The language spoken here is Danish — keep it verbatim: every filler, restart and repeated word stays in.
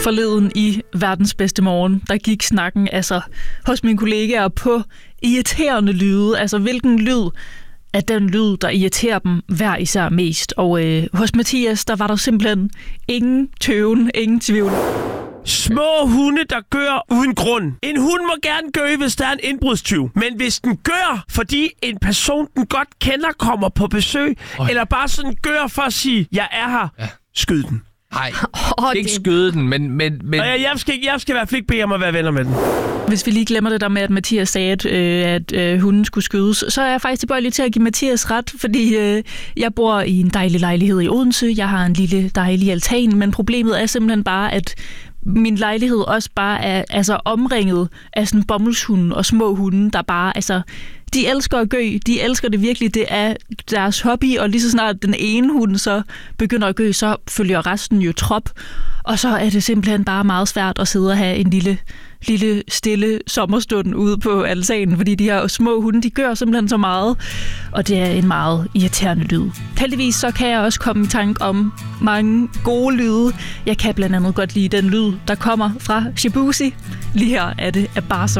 Forleden i Verdens Bedste Morgen, der gik snakken altså hos mine kollegaer på irriterende lyde. Altså hvilken lyd er den lyd, der irriterer dem hver især mest. Og øh, hos Mathias, der var der simpelthen ingen tøven, ingen tvivl. Små hunde, der gør uden grund. En hund må gerne gø, hvis der er en indbrudstyv. Men hvis den gør, fordi en person, den godt kender, kommer på besøg, Øj. eller bare sådan gør for at sige, jeg er her, ja. skyd den. Nej, oh, ikke det... skyde den, men... men, men... Og jeg, jeg, skal, jeg skal i hvert fald ikke bede om at være venner med den. Hvis vi lige glemmer det der med, at Mathias sagde, at, øh, at øh, hunden skulle skydes, så er jeg faktisk tilbøjelig til at give Mathias ret, fordi øh, jeg bor i en dejlig lejlighed i Odense. Jeg har en lille dejlig altan, men problemet er simpelthen bare, at min lejlighed også bare er altså, omringet af sådan bomuldshunde og små hunde, der bare... altså de elsker at gø, de elsker det virkelig, det er deres hobby, og lige så snart den ene hund så begynder at gø, så følger resten jo trop, og så er det simpelthen bare meget svært at sidde og have en lille, lille stille sommerstund ude på altanen, fordi de her små hunde, de gør simpelthen så meget, og det er en meget irriterende lyd. Heldigvis så kan jeg også komme i tanke om mange gode lyde. Jeg kan blandt andet godt lide den lyd, der kommer fra Shibusi. Lige her er det er bare så